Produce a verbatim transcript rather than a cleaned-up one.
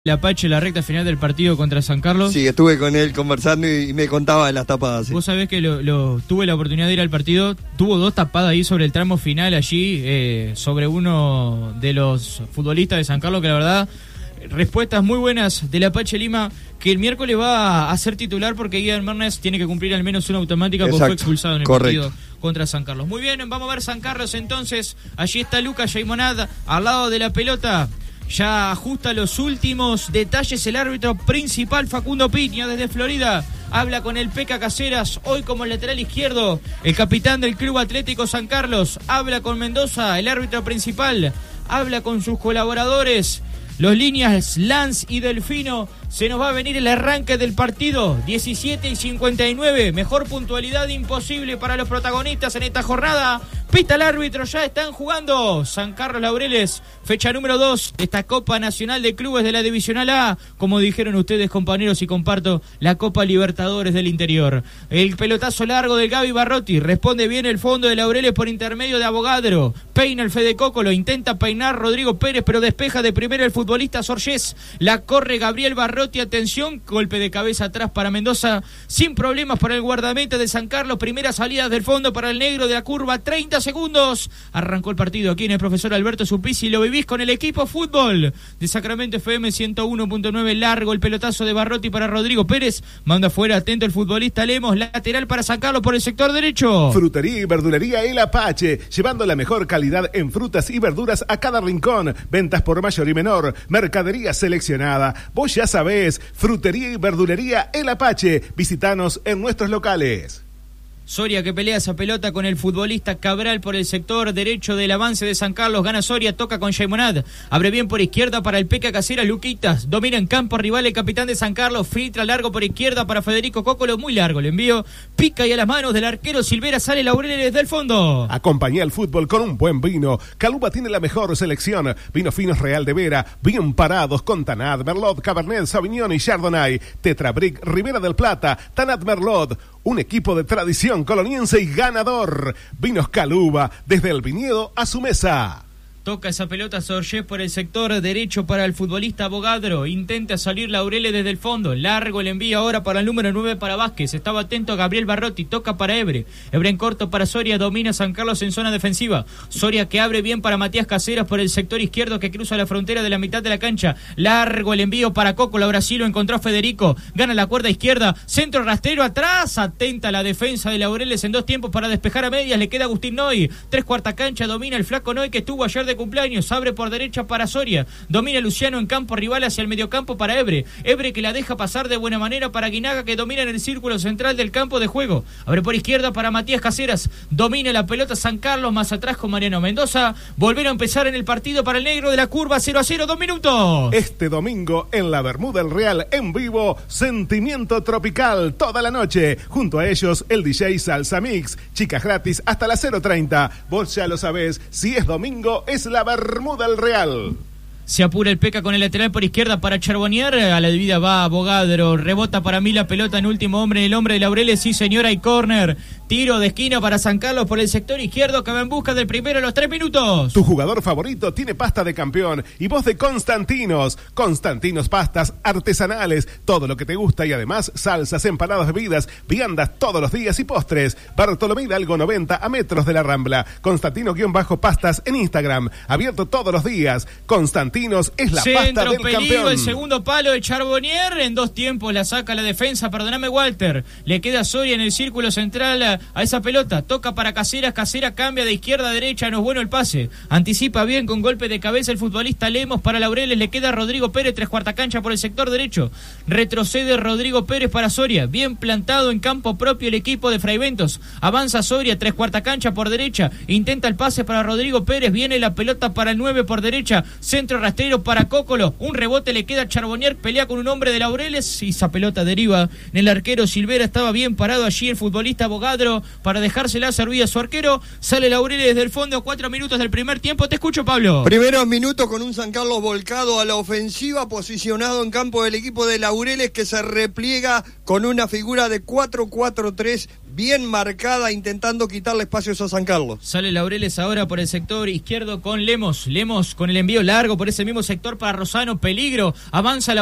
el Apache la recta final del partido contra San Carlos. Sí, estuve con él conversando y, y me contaba de las tapadas. Sí. Vos sabés que lo, lo, tuve la oportunidad de ir al partido, tuvo dos tapadas ahí sobre el tramo final allí, eh, sobre uno de los futbolistas de San Carlos, que la verdad, respuestas muy buenas del Apache Lima, que el miércoles va a ser titular porque Guillermo Mernes tiene que cumplir al menos una automática porque fue expulsado en el Correcto. partido contra San Carlos. Muy bien, vamos a ver San Carlos entonces, allí está Lucas Yaimonad al lado de la pelota. Ya ajusta los últimos detalles el árbitro principal, Facundo Piña, desde Florida. Habla con el Peca Caseras, hoy como lateral izquierdo, el capitán del Club Atlético San Carlos. Habla con Mendoza, el árbitro principal. Habla con sus colaboradores, los líneas Lance y Delfino. Se nos va a venir el arranque del partido, diecisiete y cincuenta y nueve. Mejor puntualidad imposible para los protagonistas en esta jornada. Pita el árbitro, ya están jugando San Carlos Laureles, fecha número dos de esta Copa Nacional de Clubes de la Divisional A. Como dijeron ustedes, compañeros, y comparto, la Copa Libertadores del Interior. El pelotazo largo del Gaby Barrotti, responde bien el fondo de Laureles por intermedio de Abogadro. Peina el Fede Coco, lo intenta peinar Rodrigo Pérez, pero despeja de primero el futbolista Sorgés. La corre Gabriel Barrotti, atención, golpe de cabeza atrás para Mendoza, sin problemas para el guardameta de San Carlos. Primera salida del fondo para el negro de la curva, treinta segundos. Arrancó el partido aquí en el profesor Alberto Suplicy. Lo vivís con el equipo fútbol de Sacramento F M ciento uno punto nueve. Largo el pelotazo de Barrotti para Rodrigo Pérez. Manda afuera, atento el futbolista Lemos. Lateral para San Carlos por el sector derecho. Frutería y verdulería El Apache, llevando la mejor calidad en frutas y verduras a cada rincón. Ventas por mayor y menor. Mercadería seleccionada. Vos ya sabés, Frutería y verdulería El Apache. Visítanos en nuestros locales. Soria que pelea esa pelota con el futbolista Cabral por el sector derecho del avance de San Carlos. Gana Soria, toca con Yaimonad. Abre bien por izquierda para el Peca Caseras. Luquitas domina en campo rival el capitán de San Carlos. Filtra largo por izquierda para Federico Cócolo. Muy largo el envío. Pica y a las manos del arquero Silvera sale Laureles del fondo. Acompaña el fútbol con un buen vino. Caluba tiene la mejor selección. Vinos finos Real de Vera. Bien parados con Tanat, Merlot, Cabernet, Sauvignon y Chardonnay. Tetrabric, Ribera del Plata. Tanat Merlot. Un equipo de tradición coloniense y ganador. Vinos Caluba, desde el viñedo a su mesa. Toca esa pelota Sorgés por el sector derecho para el futbolista Abogadro. Intenta salir Laureles desde el fondo. Largo el envío ahora para el número nueve para Vázquez. Estaba atento a Gabriel Barrotti. Toca para Ebre. Ebre en corto para Soria. Domina San Carlos en zona defensiva. Soria que abre bien para Matías Caseras por el sector izquierdo que cruza la frontera de la mitad de la cancha. Largo el envío para Coco. La Brasil lo encontró a Federico. Gana la cuerda izquierda. Centro rastrero atrás. Atenta la defensa de Laureles en dos tiempos para despejar a medias. Le queda Agustín Noy. Tres cuarta cancha. Domina el flaco Noy que estuvo ayer de cumpleaños, abre por derecha para Soria, domina Luciano en campo rival hacia el mediocampo para Ebre, Ebre que la deja pasar de buena manera para Guinaga que domina en el círculo central del campo de juego, abre por izquierda para Matías Caseras, domina la pelota San Carlos, más atrás con Mariano Mendoza, volver a empezar en el partido para el negro de la curva, cero a cero, dos minutos. Este domingo en la Bermuda El Real en vivo, Sentimiento Tropical toda la noche, junto a ellos el D J Salsa Mix, chicas gratis hasta las cero treinta, vos ya lo sabés, si es domingo es la Bermuda El Real. Se apura el Peca con el lateral por izquierda para Charbonnier. A la debida va Abogadro. Rebota para mí la pelota en último hombre. El hombre de Laureles. Sí, señora. Y córner. Tiro de esquina para San Carlos por el sector izquierdo que va en busca del primero a los tres minutos. Tu jugador favorito tiene pasta de campeón y voz de Constantinos. Constantinos pastas artesanales. Todo lo que te gusta y además salsas, empanadas, bebidas, viandas todos los días y postres. Bartolomé Hidalgo noventa a metros de la Rambla. Constantino-pastas en Instagram. Abierto todos los días. Constantino es la Centro, pasta del peligro, campeón. El segundo palo de Charbonnier. En dos tiempos la saca la defensa. Perdóname, Walter. Le queda Soria en el círculo central a, a esa pelota. Toca para Caseras. Caseras cambia de izquierda a derecha. No es bueno el pase. Anticipa bien con golpe de cabeza el futbolista Lemos para Laureles. Le queda Rodrigo Pérez. Tres cuarta cancha por el sector derecho. Retrocede Rodrigo Pérez para Soria. Bien plantado en campo propio el equipo de Fraiventos. Avanza Soria. Tres cuarta cancha por derecha. Intenta el pase para Rodrigo Pérez. Viene la pelota para el nueve por derecha. Centro rastrero para Cócolo, un rebote le queda a Charbonnier, pelea con un hombre de Laureles y esa pelota deriva en el arquero Silvera. Estaba bien parado allí el futbolista Abogadro para dejársela servida a su arquero. Sale Laureles desde el fondo, cuatro minutos del primer tiempo. Te escucho, Pablo. Primeros minutos con un San Carlos volcado a la ofensiva, posicionado en campo del equipo de Laureles que se repliega con una figura de cuatro cuatro tres bien marcada, intentando quitarle espacios a San Carlos. Sale Laureles ahora por el sector izquierdo con Lemos. Lemos con el envío largo por ese mismo sector para Rosano. Peligro. Avanza la